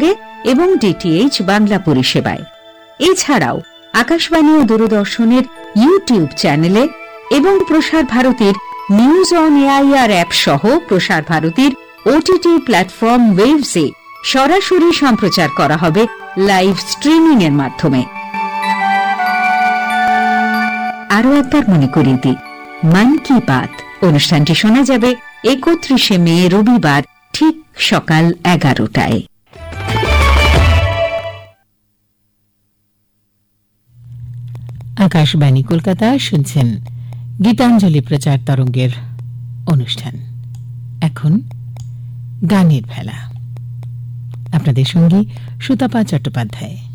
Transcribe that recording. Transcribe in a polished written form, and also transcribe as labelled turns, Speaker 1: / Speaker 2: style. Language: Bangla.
Speaker 1: সঙ্গে এবং ডিটিএইচ বাংলা পরিষেবায়। এছাড়াও আকাশবাণী ও দূরদর্শনের ইউটিউব চ্যানেলে এবং প্রসার ভারতীর নিউজ অন এআইআর অ্যাপ সহ প্রসার ভারতীর ওটিটি প্ল্যাটফর্ম ওয়েভসে সরাসরি সম্প্রচার করা হবে লাইভ স্ট্রিমিং এর মাধ্যমে। আরও একবার মনে করিয়ে দিই, মন কি বাত অনুষ্ঠানটি শোনা যাবে 31শে মে রবিবার ঠিক সকাল 11টায়।
Speaker 2: আকাশবাণী কলকাতা শুনছেন গীতাঞ্জলি প্রচার তরঙ্গের অনুষ্ঠান। এখন গানের ভেলা, আপনাদের সঙ্গী সুতপা চট্টোপাধ্যায়।